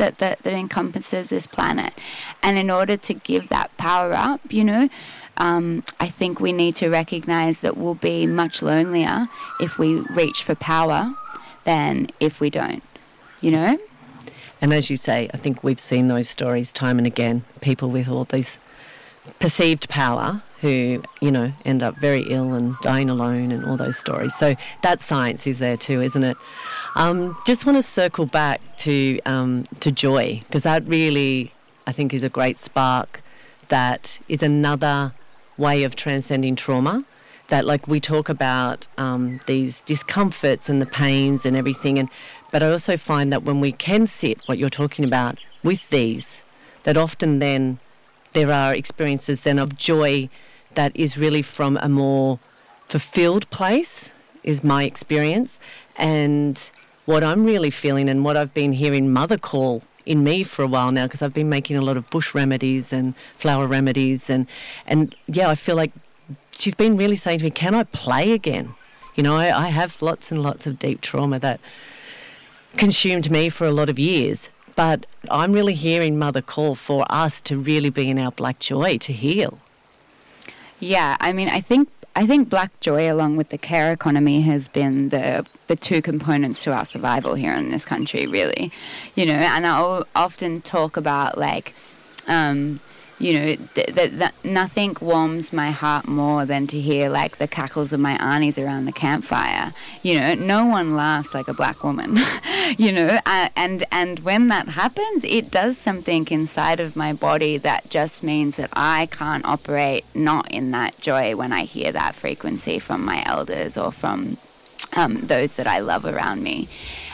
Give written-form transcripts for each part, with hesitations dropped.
that encompasses this planet. And in order to give that power up, I think we need to recognize that we'll be much lonelier if we reach for power than if we don't, And as you say, I think we've seen those stories time and again, people with all these perceived power who, end up very ill and dying alone and all those stories. So that science is there too, isn't it? Just want to circle back to joy, because that really, I think, is a great spark that is another way of transcending trauma. That, like, we talk about these discomforts and the pains and everything, but I also find that when we can sit, what you're talking about, with these, that often then there are experiences then of joy that is really from a more fulfilled place, is my experience. And what I'm really feeling, and what I've been hearing Mother call in me for a while now, because I've been making a lot of bush remedies and flower remedies, and I feel like she's been really saying to me, can I play again? I have lots and lots of deep trauma that consumed me for a lot of years, but I'm really hearing Mother call for us to really be in our black joy, to heal. Yeah, I mean, I think black joy, along with the care economy, has been the two components to our survival here in this country, really. And I'll often talk about, like, that nothing warms my heart more than to hear, like, the cackles of my aunties around the campfire. No one laughs like a black woman, and when that happens, it does something inside of my body that just means that I can't operate not in that joy when I hear that frequency from my elders or from those that I love around me.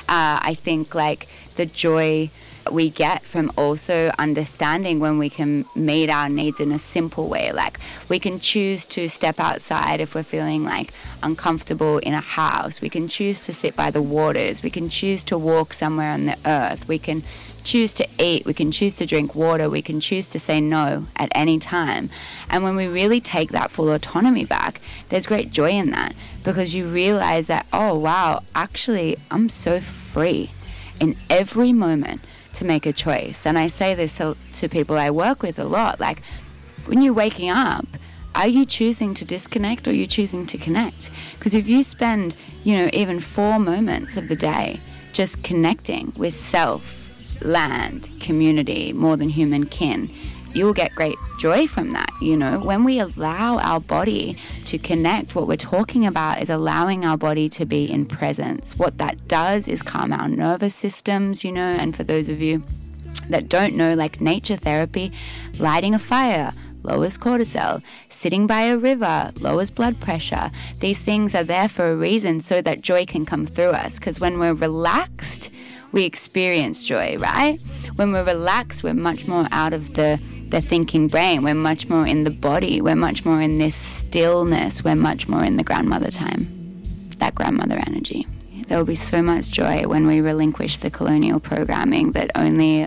I think, like, the joy we get from also understanding when we can meet our needs in a simple way. Like, we can choose to step outside if we're feeling, like, uncomfortable in a house. We can choose to sit by the waters. We can choose to walk somewhere on the earth. We can choose to eat. We can choose to drink water. We can choose to say no at any time. And when we really take that full autonomy back, there's great joy in that, because you realize that, oh wow, actually I'm so free in every moment to make a choice. And I say this to people I work with a lot, like, when you're waking up, are you choosing to disconnect or are you choosing to connect? Because if you spend, even 4 moments of the day just connecting with self, land, community, more than human kin, you will get great joy from that. When we allow our body to connect, what we're talking about is allowing our body to be in presence. What that does is calm our nervous systems, and for those of you that don't know, like, nature therapy, lighting a fire lowers cortisol, sitting by a river lowers blood pressure. These things are there for a reason, so that joy can come through us, because when we're relaxed, we experience joy, right? When we're relaxed, we're much more out of the thinking brain. We're much more in the body. We're much more in this stillness. We're much more in the grandmother time, that grandmother energy. There will be so much joy when we relinquish the colonial programming that only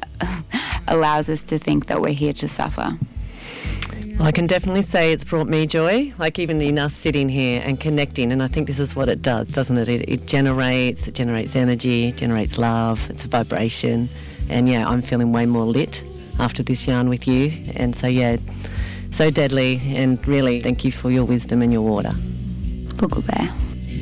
allows us to think that we're here to suffer. Well, I can definitely say it's brought me joy, like, even in us sitting here and connecting, and I think this is what it does, doesn't it? It generates energy, it generates love, it's a vibration, and I'm feeling way more lit after this yarn with you, and so so deadly, and really thank you for your wisdom and your water. Buckle Bear.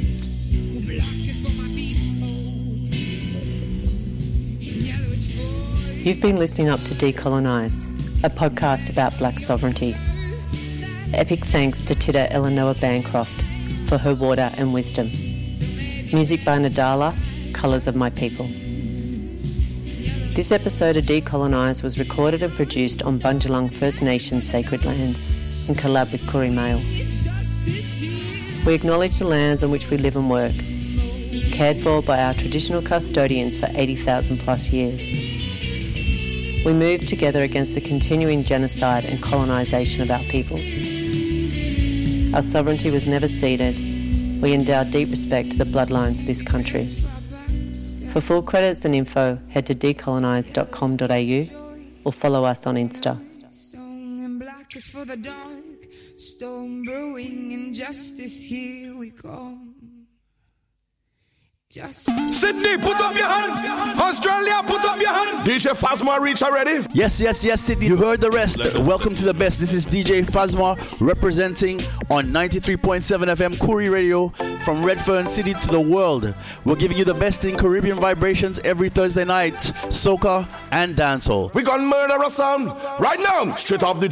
You've been listening up to Decolonise, a podcast about black sovereignty. Epic thanks to Titta Eleanor Bancroft for her water and wisdom. Music by Nadala, Colours of My People. This episode of Decolonise was recorded and produced on Bundjalung First Nations sacred lands in collab with Koori Mail. We acknowledge the lands on which we live and work, cared for by our traditional custodians for 80,000 plus years. We move together against the continuing genocide and colonisation of our peoples. Our sovereignty was never ceded. We endow deep respect to the bloodlines of this country. For full credits and info, head to decolonise.com.au or follow us on Insta. Storm brewing, injustice, here we come. Yes. Sydney, put up your hand. Australia, put up your hand. DJ Fazma reach already? Yes, Sydney. You heard the rest. Welcome to the best. This is DJ Fazma representing on 93.7 FM Koori Radio from Redfern City to the world. We're giving you the best in Caribbean vibrations every Thursday night, soca and dancehall. We gonna murder a sound right now, straight off the